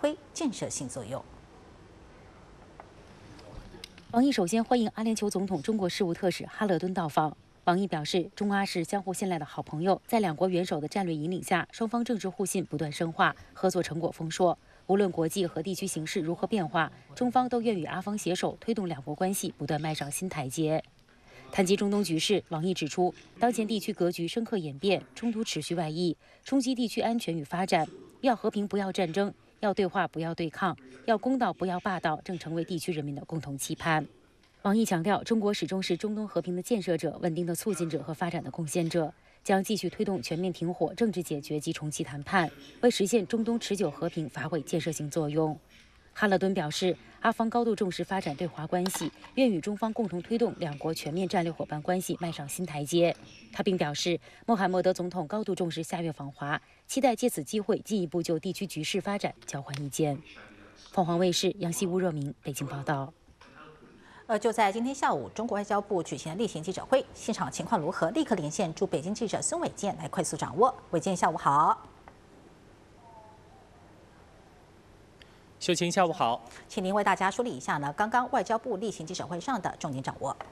挥建设性作用。 王毅首先欢迎阿联酋总统中国事务特使哈勒敦到访。王毅表示，中阿是相互信赖的好朋友，在两国元首的战略引领下，双方政治互信不断深化，合作成果丰硕。无论国际和地区形势如何变化，中方都愿与阿方携手，推动两国关系不断迈上新台阶。谈及中东局势，王毅指出，当前地区格局深刻演变，冲突持续外溢，冲击地区安全与发展。要和平，不要战争；要对话，不要对抗；要公道，不要霸道，正成为地区人民的共同期盼。王毅强调，中国始终是中东和平的建设者、稳定的促进者和发展的贡献者，将继续推动全面停火、政治解决及重启谈判，为实现中东持久和平发挥建设性作用。哈勒敦表示，阿方高度重视发展对华关系，愿与中方共同推动两国全面战略伙伴关系迈上新台阶。他并表示，穆罕默德总统高度重视下月访华，期待借此机会进一步就地区局势发展交换意见。凤凰卫视杨希乌热明北京报道。 就在今天下午，中国外交部举行了例行记者会，现场情况如何？立刻连线驻北京记者孙伟健来快速掌握。伟健，下午好。 秀琴，下午好， 请您为大家梳理一下刚刚外交部例行记者会上的重点掌握。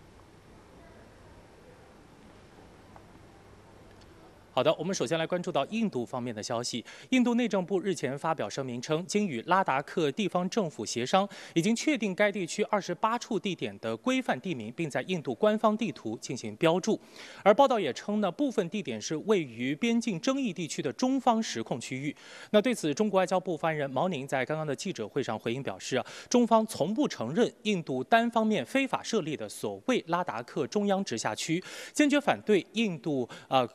好的，我们首先来关注到印度方面的消息。印度内政部日前发表声明称，经与拉达克地方政府协商，已经确定该地区28处地点的规范地名，并在印度官方地图进行标注。而报道也称部分地点是位于边境争议地区的中方实控区域。那对此，中国外交部发言人毛宁在刚刚的记者会上回应表示，中方从不承认印度单方面非法设立的所谓拉达克中央直辖区，坚决反对印度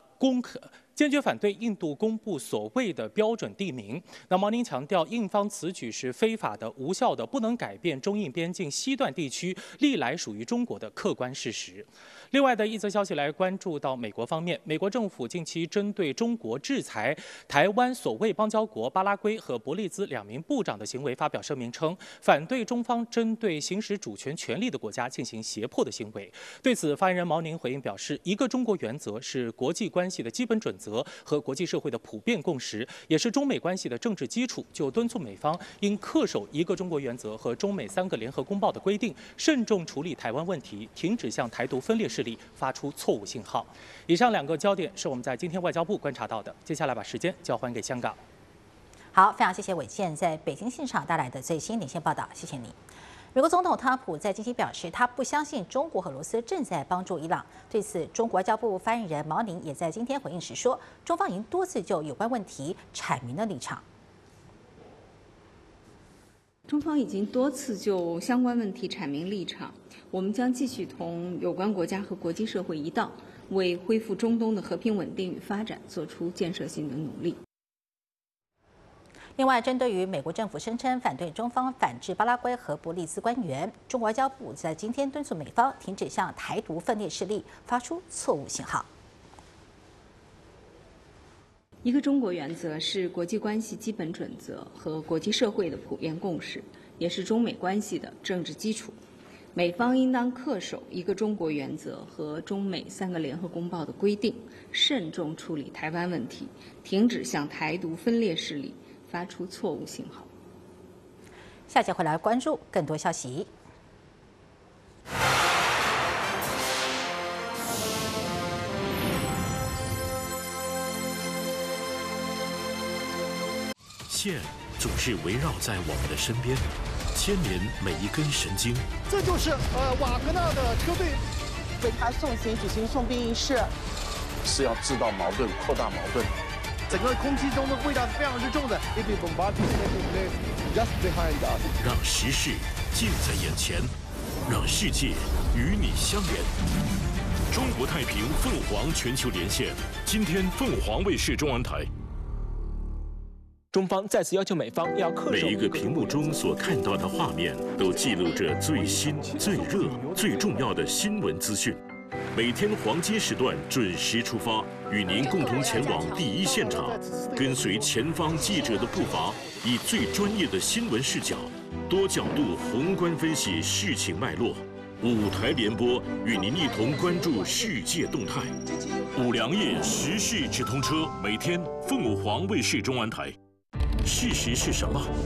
公布所谓的标准地名。那毛宁强调，印方此举是非法的、无效的，不能改变中印边境西段地区历来属于中国的客观事实。另外的一则消息来关注到美国方面，美国政府近期针对中国制裁台湾所谓邦交国巴拉圭和伯利兹2名部长的行为发表声明称，反对中方针对行使主权权利的国家进行胁迫的行为。对此，发言人毛宁回应表示，一个中国原则是国际关系的基本准则和国际社会的普遍共识，也是中美关系的政治基础，就敦促美方应恪守一个中国原则和中美3个联合公报的规定，慎重处理台湾问题，停止向台独分裂势力发出错误信号。以上2个焦点是我们在今天外交部观察到的。接下来把时间交还给香港。 好，非常谢谢伟健在北京现场带来的最新领先报道，谢谢你。美国总统特朗普在近期表示，他不相信中国和俄罗斯正在帮助伊朗。对此，中国外交部发言人毛宁也在今天回应时说，中方已经多次就有关问题阐明了立场。 中方已经多次就相关问题阐明立场，我们将继续同有关国家和国际社会一道，为恢复中东的和平稳定与发展做出建设性的努力。 另外，针对于美国政府声称反对中方反制巴拉圭和伯利兹官员，中国外交部在今天敦促美方停止向台独分裂势力发出错误信号。 一个中国原则是国际关系基本准则和国际社会的普遍共识，也是中美关系的政治基础。美方应当恪守一个中国原则和中美3个联合公报的规定，慎重处理台湾问题，停止向台独分裂势力发出错误信号。 下节回来关注更多消息。 线总是围绕在我们的身边，牵连每一根神经。 这就是瓦格纳的车队为他送行举行送殡仪式， 是要制造矛盾、扩大矛盾。 整个空气中的味道是非常之重的。 让时事近在眼前，让世界与你相连。中国太平凤凰全球连线，今天凤凰卫视中文台。 中方再次要求美方要恪守。 每一个屏幕中所看到的画面，都记录着最新、最热、最重要的新闻资讯。每天黄金时段准时出发，与您共同前往第一现场，跟随前方记者的步伐，以最专业的新闻视角，多角度宏观分析事情脉络。5台联播，与您一同关注世界动态。5粮液时事直通车，每天凤凰卫视中文台。事实是什么？